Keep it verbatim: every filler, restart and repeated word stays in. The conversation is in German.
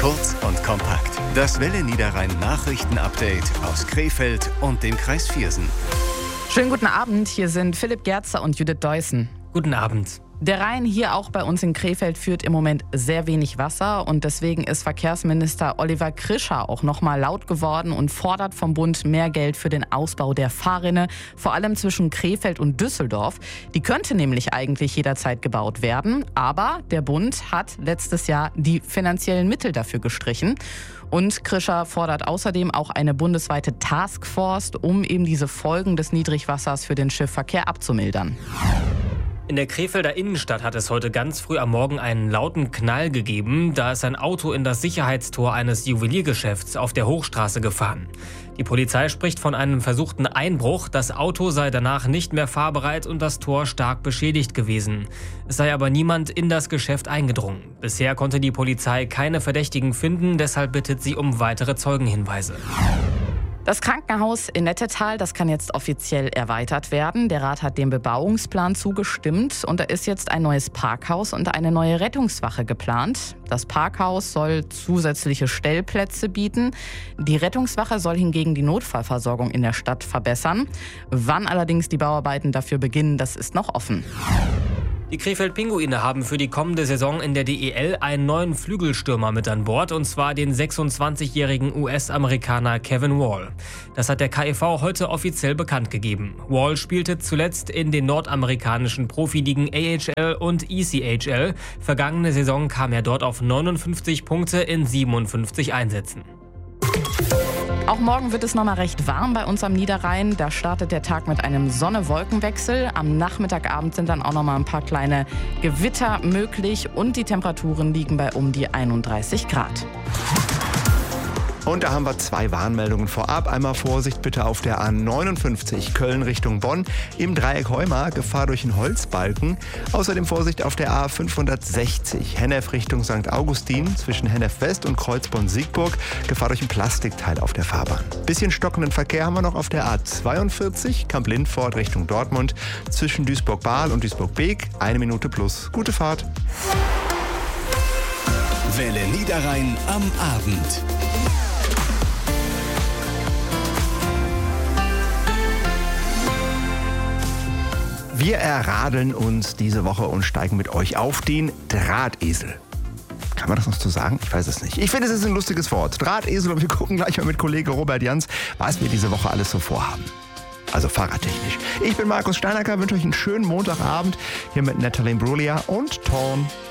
Kurz und kompakt. Das Welle Niederrhein Nachrichten-Update aus Krefeld und dem Kreis Viersen. Schönen guten Abend, hier sind Philipp Gerzer und Judith Deussen. Guten Abend. Der Rhein hier auch bei uns in Krefeld führt im Moment sehr wenig Wasser und deswegen ist Verkehrsminister Oliver Krischer auch nochmal laut geworden und fordert vom Bund mehr Geld für den Ausbau der Fahrrinne, vor allem zwischen Krefeld und Düsseldorf. Die könnte nämlich eigentlich jederzeit gebaut werden, aber der Bund hat letztes Jahr die finanziellen Mittel dafür gestrichen. Und Krischer fordert außerdem auch eine bundesweite Taskforce, um eben diese Folgen des Niedrigwassers für den Schiffverkehr abzumildern. In der Krefelder Innenstadt hat es heute ganz früh am Morgen einen lauten Knall gegeben. Da ist ein Auto in das Sicherheitstor eines Juweliergeschäfts auf der Hochstraße gefahren. Die Polizei spricht von einem versuchten Einbruch. Das Auto sei danach nicht mehr fahrbereit und das Tor stark beschädigt gewesen. Es sei aber niemand in das Geschäft eingedrungen. Bisher konnte die Polizei keine Verdächtigen finden, deshalb bittet sie um weitere Zeugenhinweise. Das Krankenhaus in Nettetal, das kann jetzt offiziell erweitert werden. Der Rat hat dem Bebauungsplan zugestimmt und da ist jetzt ein neues Parkhaus und eine neue Rettungswache geplant. Das Parkhaus soll zusätzliche Stellplätze bieten. Die Rettungswache soll hingegen die Notfallversorgung in der Stadt verbessern. Wann allerdings die Bauarbeiten dafür beginnen, das ist noch offen. Die Krefeld-Pinguine haben für die kommende Saison in der D E L einen neuen Flügelstürmer mit an Bord, und zwar den sechsundzwanzigjährigen U S-Amerikaner Kevin Wall. Das hat der K E V heute offiziell bekannt gegeben. Wall spielte zuletzt in den nordamerikanischen Profiligen A H L und E C H L. Vergangene Saison kam er dort auf neunundfünfzig Punkte in siebenundfünfzig Einsätzen. Auch morgen wird es noch mal recht warm bei uns am Niederrhein. Da startet der Tag mit einem Sonne-Wolken-Wechsel. Am Nachmittagabend sind dann auch noch mal ein paar kleine Gewitter möglich und die Temperaturen liegen bei um die einunddreißig Grad. Und da haben wir zwei Warnmeldungen vorab. Einmal Vorsicht bitte auf der A neunundfünfzig Köln Richtung Bonn. Im Dreieck Heuma Gefahr durch einen Holzbalken. Außerdem Vorsicht auf der A fünfhundertsechzig Hennef Richtung Sankt Augustin zwischen Hennef West und Kreuzborn-Siegburg. Gefahr durch ein Plastikteil auf der Fahrbahn. Bisschen stockenden Verkehr haben wir noch auf der A zweiundvierzig Kamp-Lindfort Richtung Dortmund zwischen Duisburg-Bahl und Duisburg-Beek. Eine Minute plus. Gute Fahrt. Welle Niederrhein am Abend. Wir erradeln uns diese Woche und steigen mit euch auf den Drahtesel. Kann man das noch so sagen? Ich weiß es nicht. Ich finde, es ist ein lustiges Wort. Drahtesel, und wir gucken gleich mal mit Kollege Robert Jans, was wir diese Woche alles so vorhaben. Also fahrradtechnisch. Ich bin Markus Steinacker, wünsche euch einen schönen Montagabend hier mit Natalie Imbruglia und Torn.